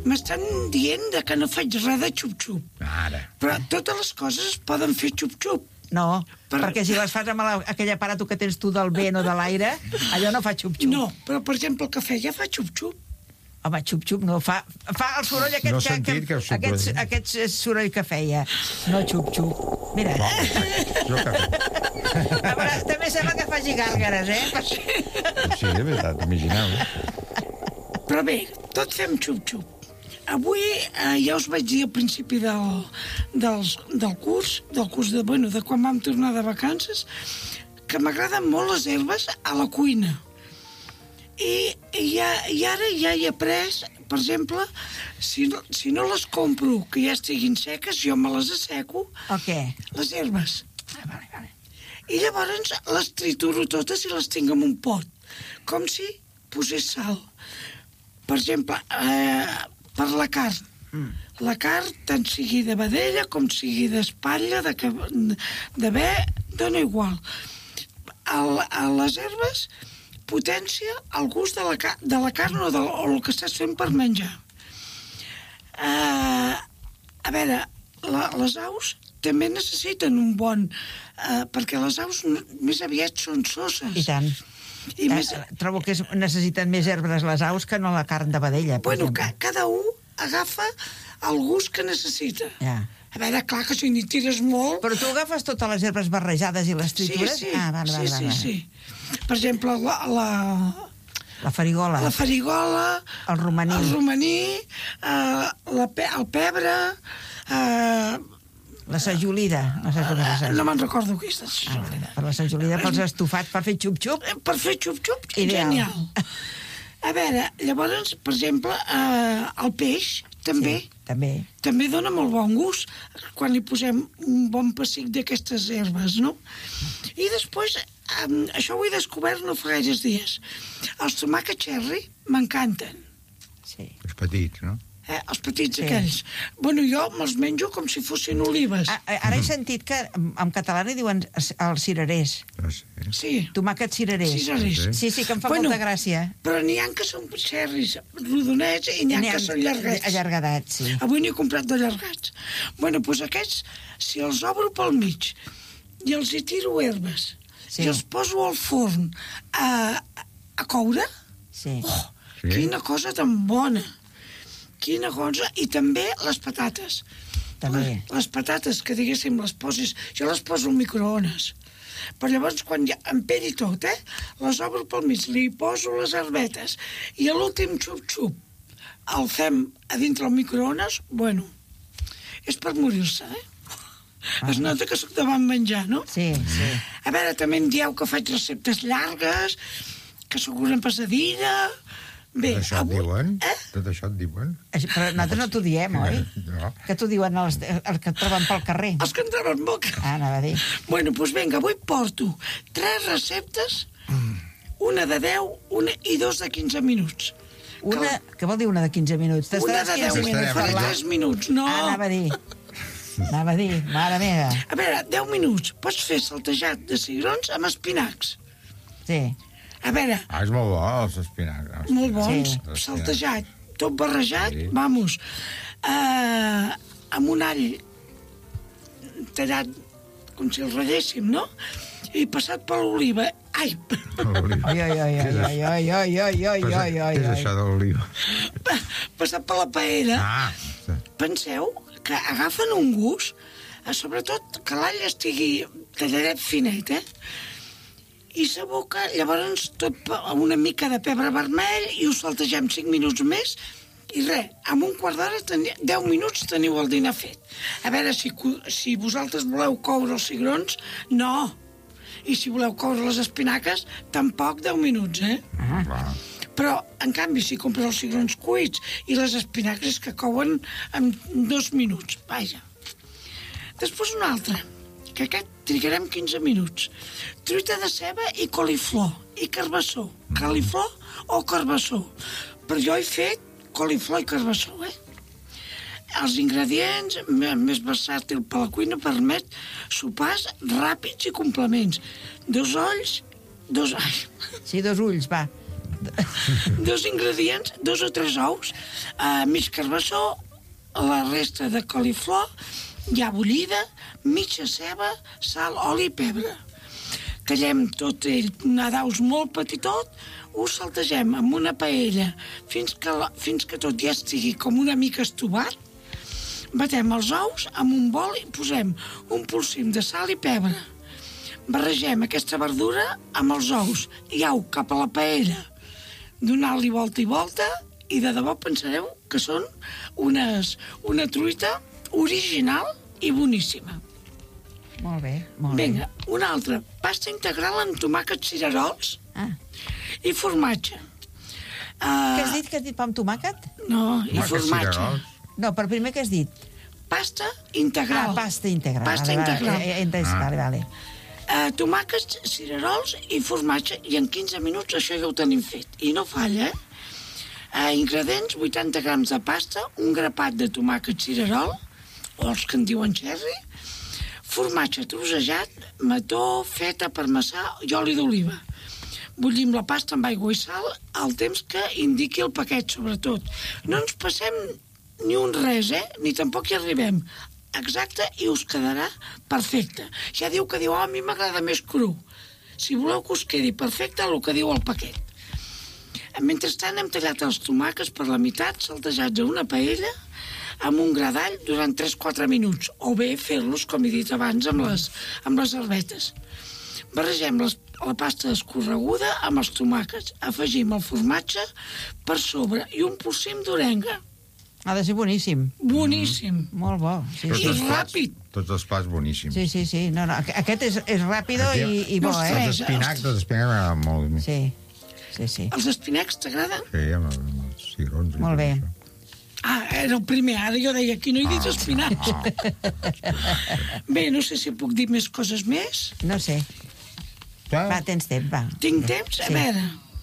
m'estan dient que no faig res de xup-xup. Ara. Però totes les coses es poden fer xup-xup. No, perquè si les fas amb aquell aparato que tens tu del vent o de l'aire, allò no fa xup-xup. No, però per exemple el cafè ja fa xup-xup. Home, xup-xup no, fa el soroll aquest, no sentit que aquest soroll que feia. No xup-xup. Mira. Jo cafè. A veure, també sembla que faci gàrgares, Sí, de veritat, imagineu. Però bé, tot fem xup-xup. Avui ja us vaig dir al principi del curs, de quan vam tornar de vacances, que m'agraden molt les herbes a la cuina. I ara ja he après, per exemple, si no les compro que ja estiguin seques, jo me les asseco. El què? Les herbes. Vale. I llavors les trituro totes i les tinc en un pot, com si posés sal. Per exemple, per la carn. La carn, tant sigui de vedella com sigui d'espatlla, de bé, dona igual. A les herbes potència el gust de la carn o el que estàs fent per menjar. A veure, les aus també necessiten un bon... perquè les aus més aviat són soses. I tant. Trobo que necessiten més herbes les aus que no la carn de vedella. Bueno, cada un agafa el gust que necessita. Ja. A veure, clar que si n'hi tires molt... Però tu agafes totes les herbes barrejades i les tritures? Sí. Sí. Per exemple, la farigola. La farigola, el romaní, el pebre, la sajolida. No me'n recordo què és la sajolida. Per la sajolida, pels estofats, per fer xup-xup? Per fer xup-xup, ideal. Genial. A veure, llavors, per exemple, el peix també. Sí, també dona molt bon gust quan li posem un bon pessic d'aquestes herbes, no? I després, això ho he descobert no fa gaires dies. Els tomàquets cherry m'encanten. Sí. Els petits, no? Els petits aquells. Bueno, jo me'ls menjo com si fossin olives. Ara he sentit que en català li diuen els cirerers. Sí. Tomàquets cirerers. Sí, que em fa molta gràcia. Però n'hi ha que són cherries rodonets i n'hi ha que són llargats. Allargadats, sí. Avui n'he comprat d'allargats. Bueno, doncs aquests, si els obro pel mig i els hi tiro herbes i els poso al forn a coure, quina cosa tan bona. Quina cosa. I també les patates. També. Les patates, que diguéssim, jo les poso al microones. Però llavors, quan ja emperi tot, les obro pel mig, li poso les herbetes, i a l'últim xup-xup el fem a dintre el microones, bueno, és per morir-se, Es nota que soc de bon menjar, no? Sí. A veure, també em dieu que faig receptes llargues, que sóc una pesadilla... Bé, tot això et diuen? Tot això et diuen? Però nosaltres no t'ho diem, oi? No. Que t'ho diuen els que et troben pel carrer. Els que em troben pel carrer. Anava a dir. Bueno, doncs vinga, avui porto 3 receptes, una de 10 i 2 de 15 minuts. Què vol dir una de 15 minuts? Una de 10 minuts, faré 3 minuts, no. Anava a dir, mare meva. A veure, 10 minuts, pots fer saltejat de cigrons amb espinacs. Sí. A veure... És molt bo, els espinacs. Molt bons, saltejat, tot barrejat, vamos. Amb un all tallat com si el ratlléssim, no? I passat per l'oliva. Ai! Què és això de l'oliva? Passat per la paella. Penseu que agafen un gust, sobretot que l'all estigui talladet finet, i s'aboca, llavors tot amb una mica de pebre vermell i ho saltegem 5 minuts més i res, amb un quart d'hora 10 minuts teniu el dinar fet. A veure, si vosaltres voleu coure els cigrons, no, i si voleu coure les espinaques, tampoc 10 minuts, però en canvi si compres els cigrons cuits i les espinaques que couen en 2 minuts, vaja. Després un altre, que aquest trigarem 15 minuts. Truita de ceba i coliflor i carbassó. Califlor o carbassó. Però jo he fet coliflor i carbassó, Els ingredients, més versàtil per la cuina, permet sopars ràpids i complements. 2 ulls, 2... Sí, 2 ulls, va. 2 ingredients, 2 o 3 ous, mig carbassó, la resta de coliflor, ja bullida, mitja ceba, sal, oli i pebre. Tallem tot ell a daus molt petitot, ho saltegem amb una paella fins que tot ja estigui com una mica estovat. Batem els ous amb un bol i posem un polsim de sal i pebre. Barregem aquesta verdura amb els ous i au cap a la paella. Donar-li volta i volta i de debò pensareu que són una truita original i boníssima. Molt bé, molt bé. Vinga, una altra. Pasta integral amb tomàquets cirerols i formatge. Què has dit? Que has dit pa amb tomàquet? No, i formatge. No, per primer què has dit? Pasta integral. Pasta integral. Pasta integral. Vale. Tomàquets, cirerols i formatge, i en 15 minuts això ja ho tenim fet. I no falla, ingredients, 80 grams de pasta, un grapat de tomàquet cirerol, o els que en diuen cherry, formatge trossejat, mató, feta, parmesà i oli d'oliva. Bullim la pasta amb aigua i sal al temps que indiqui el paquet, sobretot. No ens passem ni un res, ni tampoc hi arribem. Exacte, i us quedarà perfecte. Ja diu que a mi m'agrada més cru. Si voleu que us quedi perfecte, el que diu el paquet. Mentrestant hem tallat els tomàquets per la meitat, saltejats a una paella, amb un gra d'all durant 3-4 minuts, o bé fer-los, com he dit abans, amb les herbetes. Barregem la pasta escorreguda amb els tomàquets, afegim el formatge per sobre i un polsim d'orenga. Ha de ser boníssim. Boníssim. Molt bo. Sí, I ràpid. Tots els plats boníssims. Sí. No, aquest és ràpido i bo, Els espinacs m'agraden molt. Sí. Els espinacs t'agraden? Sí, amb els cigrons. Molt bé. Era el primer, ara jo deia, aquí no he dit espinacs. Bé, no sé si puc dir més coses més. No sé. Va, tens temps, va. Tinc temps? A veure.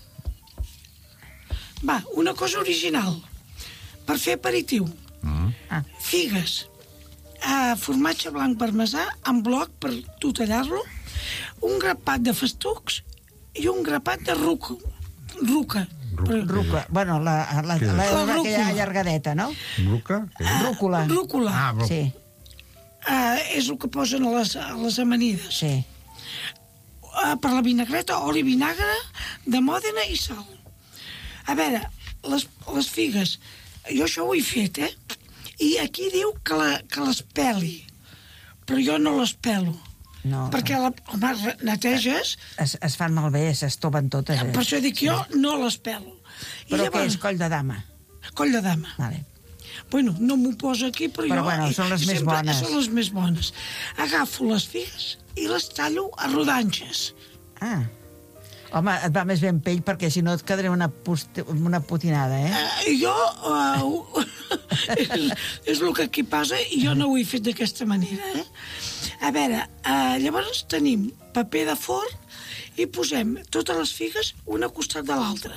Va, una cosa original. Per fer aperitiu. Figues. Formatge blanc parmesà en bloc per tu tallar-lo, un grapat de festucs i un grapat de ruca. Bueno, aquella allargadeta, no? Ruca? Rúcula. Rúcula. Sí. És el que posen a les amanides. Sí. Per la vinagreta, oli, vinagre de Mòdena i sal. A veure, les figues, jo això ho he fet, i aquí diu que les peli, però jo no les pelo. No. Perquè, neteges... Es fan malbé, s'estoven totes. Per això dic jo, no les pelo. Però què és, coll de dama? Coll de dama. Vale. Bueno, no m'ho posa aquí, però jo... Però bueno, són les més bones. Són les més bones. Agafo les figues i les tallo a rodanxes. Home, et va més ben pell, perquè si no et quedaré una putinada, Jo... és el que aquí passa, i jo no ho he fet d'aquesta manera, A veure, llavors tenim paper de forn i posem totes les figues una al costat de l'altra.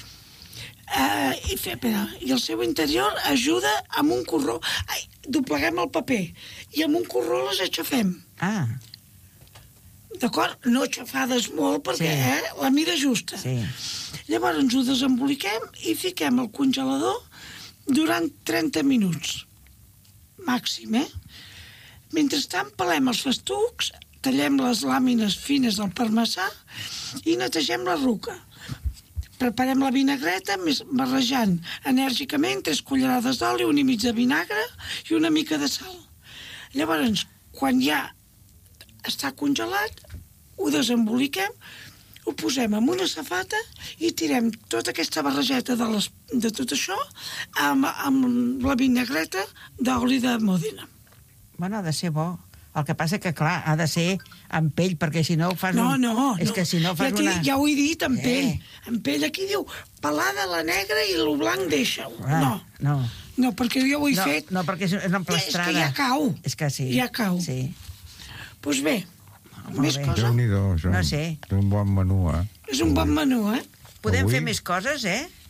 I el seu interior ajuda amb un corró. Dobleguem el paper i amb un corró les aixafem. D'acord? No aixafades molt, perquè la mida justa. Sí. Llavors ho desemboliquem i fiquem al congelador durant 30 minuts. Màxim, Mentrestant, pelem els festucs, tallem les làmines fines del parmesà i netegem la ruca. Preparem la vinagreta barrejant enèrgicament 3 cullerades d'oli, 1 i mig de vinagre i una mica de sal. Llavors, quan ja està congelat, ho desemboliquem, ho posem en una safata i tirem tota aquesta barrejeta de tot això amb la vinagreta d'oli de Mòdena. Bueno, ha de ser bo. El que passa que, clar, ha de ser amb pell, perquè si no fas No. És que si no fas una... Ja ho he dit, amb pell. Amb pell, aquí diu, pelada la negra i el blanc deixa-ho. No. No, perquè jo ho he fet. No, perquè és una emplastrada. És que ja cau. És que sí. Ja cau. Sí. Doncs bé, més cosa. Déu-n'hi-do, això. No sé. És un bon menú, És un bon menú, Podem fer més coses,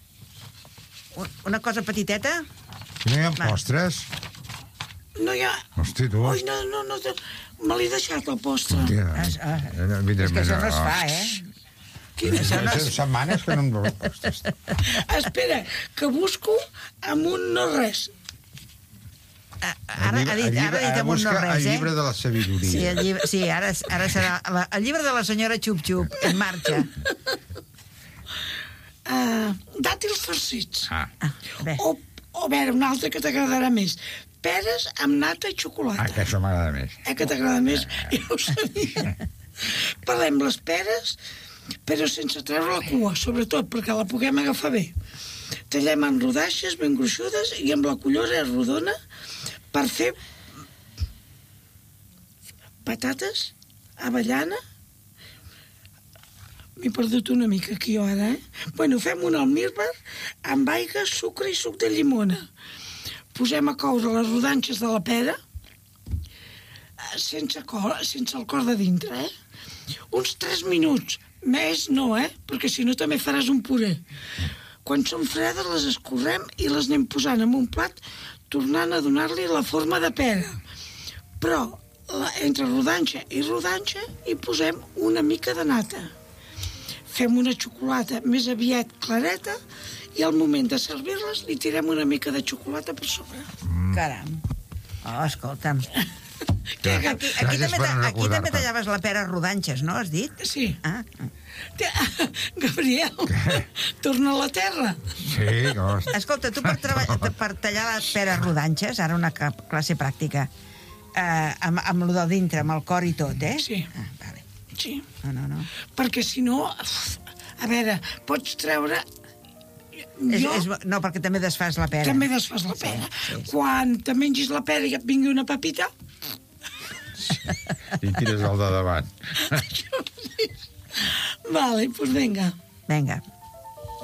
Una cosa petiteta? No hi ha postres? No hi ha... Hosti, tu. Ui, no, me l'he deixat, el postre. És que això no es fa, Setmanes que no em... Ostres. Espera, que busco amb un no res. Ara ha dit amb un no res, El llibre de la sabidoria. Sí, ara serà el llibre de la senyora Xup Xup, en marxa. Dàtils farcits. Bé. O a veure, una altra que t'agradarà més. Peres amb nata i xocolata. Que això m'agrada més. Que t'agrada més? Ja ho sabia. Parlem les peres, però sense treure la cua, sobretot, perquè la puguem agafar bé. Tallem en rodaixes ben gruixudes i amb la cullera rodona per fer patates, avellana. M'he perdut una mica aquí jo ara, Bueno, fem un almíbar amb aigua, sucre i suc de llimona. Posem a coure les rodanxes de la pera sense el cor de dintre, Uns 3 minuts. Més no, Perquè si no també faràs un puré. Quan són fredes les escorrem i les anem posant en un plat, tornant a donar-li la forma de pera. Però entre rodanxa i rodanxa hi posem una mica de nata. Fem una xocolata més aviat clareta i al moment de servir-les li tirem una mica de xocolata per sobre. Caram. Oh, escolta'm. Gràcies per recordar-me. Aquí també tallaves la pera a rodanxes, no? Has dit? Sí. Ah. Gabriel, torna a la terra. Sí, costa. Escolta, tu per tallar la pera a rodanxes, ara una classe pràctica, amb lo de dintre, amb el cor i tot, Sí. Vale. Sí. No. Perquè si no, a veure, pots treure... No, perquè també desfas la pera. També desfas la pera. Sí. Quan te mengis la pera i et vingui una pepita... I tires el de davant. Vale, doncs vinga. Vinga.